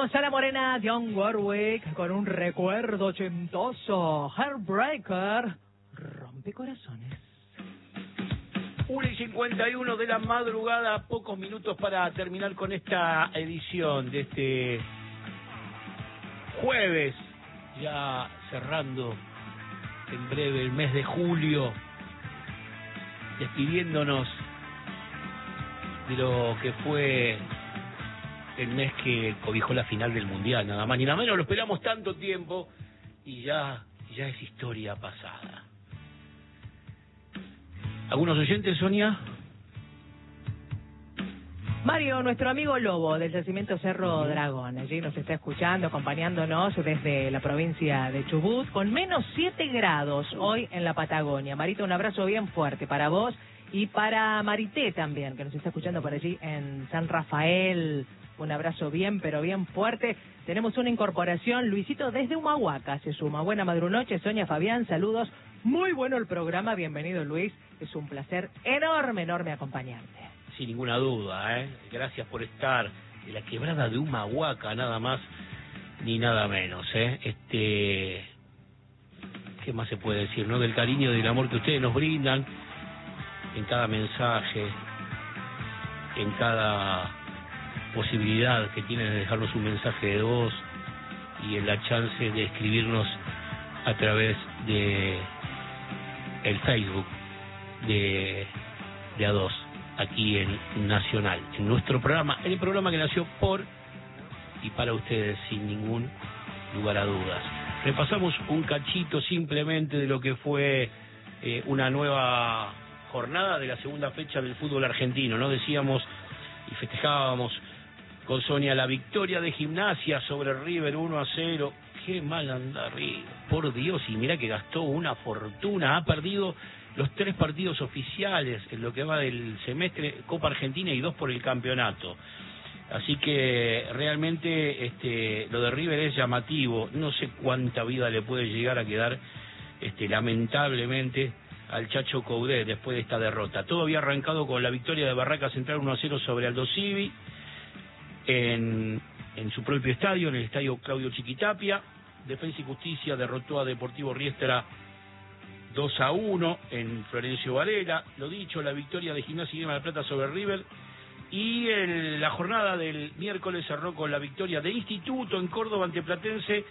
Tenemos a la morena Dionne Warwick con un recuerdo ochentoso. Heartbreaker, rompecorazones. 1:51 de la madrugada, pocos minutos para terminar con esta edición de este jueves, ya cerrando en breve el mes de julio, despidiéndonos de lo que fue el mes que cobijó la final del Mundial, nada más ni nada menos. Lo esperamos tanto tiempo y ya es historia pasada. ¿Algunos oyentes, Sonia? Mario, nuestro amigo Lobo del yacimiento Cerro Dragón, allí nos está escuchando, acompañándonos desde la provincia de Chubut, con menos 7 grados hoy en la Patagonia. Marito, un abrazo bien fuerte para vos y para Marité también, que nos está escuchando por allí en San Rafael. Un abrazo bien, pero bien fuerte. Tenemos una incorporación, Luisito desde Humahuaca se suma. Buena madrunoche, Sonia, Fabián, saludos. Muy bueno el programa, bienvenido Luis. Es un placer enorme acompañarte. Sin ninguna duda, Gracias por estar en la quebrada de Humahuaca, nada más ni nada menos, ¿Qué más se puede decir, no? Del cariño y del amor que ustedes nos brindan en cada mensaje, en cada posibilidad que tienen de dejarnos un mensaje de voz y en la chance de escribirnos a través de el Facebook de A2 aquí en Nacional, en nuestro programa, en el programa que nació por y para ustedes sin ningún lugar a dudas. Repasamos un cachito simplemente de lo que fue una nueva jornada de la segunda fecha del fútbol argentino, ¿no? Decíamos y festejábamos con Sonia la victoria de Gimnasia sobre River 1-0. Qué mal anda River, por Dios, y mira que gastó una fortuna, ha perdido los 3 partidos oficiales en lo que va del semestre, Copa Argentina y 2 por el campeonato. Así que realmente lo de River es llamativo. No sé cuánta vida le puede llegar a quedar lamentablemente al Chacho Coudet después de esta derrota. Todo había arrancado con la victoria de Barraca Central 1-0 sobre Aldo Civi en su propio estadio, en el estadio Claudio Chiquitapia. Defensa y Justicia derrotó a Deportivo Riestra 2-1 en Florencio Varela. Lo dicho, la victoria de Gimnasia y Grima de la Plata sobre River. Y la jornada del miércoles cerró con la victoria de Instituto en Córdoba ante Platense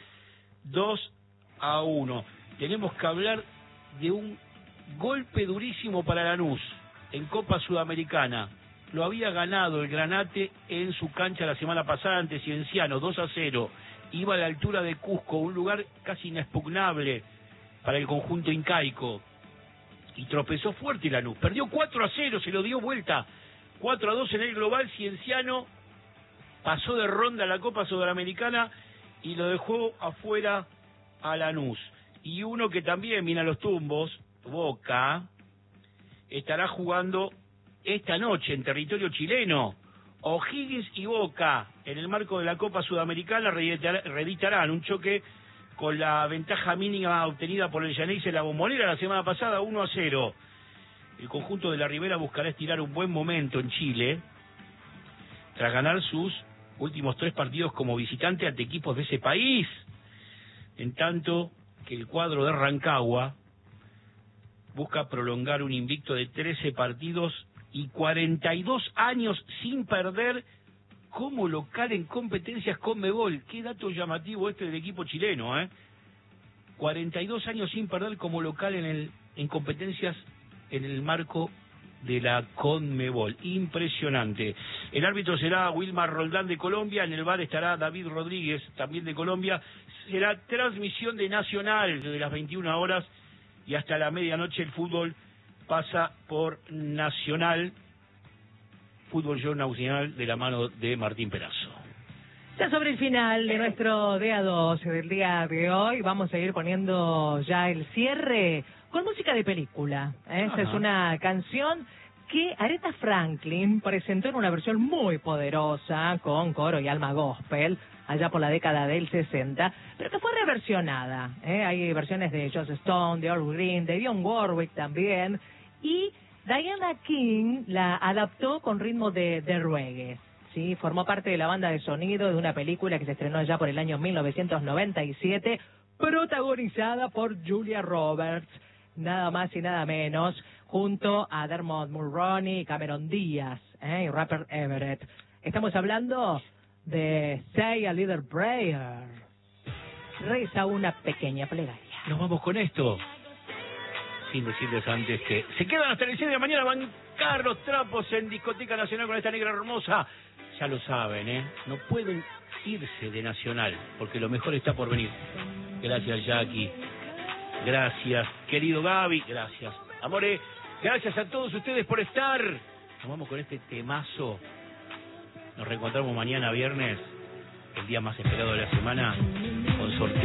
2-1. Tenemos que hablar de un golpe durísimo para Lanús en Copa Sudamericana. Lo había ganado el Granate en su cancha la semana pasada ante Cienciano, 2-0. Iba a la altura de Cusco, un lugar casi inexpugnable para el conjunto incaico. Y tropezó fuerte Lanús. Perdió 4-0, se lo dio vuelta. 4-2 en el global. Cienciano pasó de ronda a la Copa Sudamericana y lo dejó afuera a Lanús. Y uno que también viene a los tumbos, Boca, estará jugando esta noche en territorio chileno. O'Higgins y Boca, en el marco de la Copa Sudamericana, reeditarán un choque con la ventaja mínima obtenida por el Llaneise en la Bombonera la semana pasada, 1-0. El conjunto de la Ribera buscará estirar un buen momento en Chile tras ganar sus últimos 3 partidos como visitante ante equipos de ese país. En tanto que el cuadro de Rancagua busca prolongar un invicto de 13 partidos y 42 años sin perder como local en competencias Conmebol. Qué dato llamativo del equipo chileno, 42 años sin perder como local en competencias en el marco de la Conmebol. Impresionante. El árbitro será Wilmar Roldán de Colombia, en el VAR estará David Rodríguez, también de Colombia. Será transmisión de Nacional desde las 21 horas y hasta la medianoche. El fútbol pasa por Nacional, Fútbol Show Nacional, de la mano de Martín Perazo. Ya sobre el final de nuestro DA2 del día de hoy, vamos a ir poniendo ya el cierre con música de película. Esta es una canción que Aretha Franklin presentó en una versión muy poderosa, con coro y alma gospel, allá por la década del 60, pero que fue reversionada. Hay versiones de Joss Stone, de Earl Green, de Dionne Warwick también, y Diana King la adaptó con ritmo de reggae. Sí, formó parte de la banda de sonido de una película que se estrenó allá por el año 1997, protagonizada por Julia Roberts, nada más y nada menos, junto a Dermot Mulroney y Cameron Díaz, y Rupert Everett. Estamos hablando de Say a Little Prayer. Reza una pequeña plegaria. Nos vamos con esto. Sin decirles antes que se quedan hasta el 6 de la mañana, van los trapos en Discoteca Nacional con esta negra hermosa. Ya lo saben, no pueden irse de Nacional, porque lo mejor está por venir. Gracias, Jackie. Gracias, querido Gaby. Gracias, amore. Gracias a todos ustedes por estar. Nos vamos con este temazo. Nos reencontramos mañana viernes, el día más esperado de la semana, con sorteo.